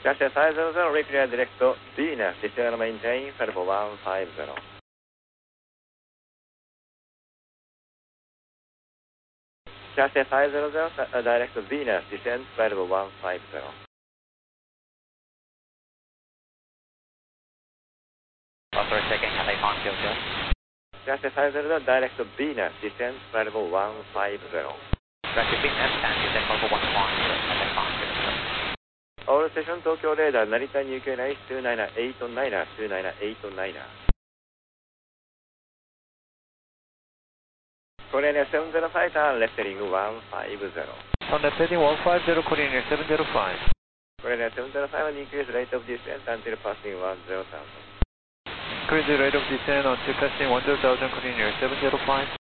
Chassis 500, reclear direct Venus, descend maintain, Salvo 150. Chassis 500, direct Venus, descend, Salvo 150. For a second, can I find you, sir? Chassis 500, direct Venus, descend, Salvo 150. Direct Venus, and descend Salvo 150, can I find you, sir? All station 東京レーダー成田入形内298-9 298-9 Korean 70 fighter lettering 150 On the heading 150, Korean 705. Korean 75 increase rate of descent until passing 10,000 Increase the rate of descent until passing 10,000, Korean 705.